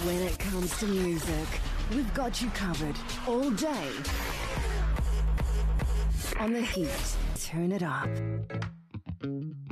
When it comes to music, we've got you covered all day. On the heat, turn it up.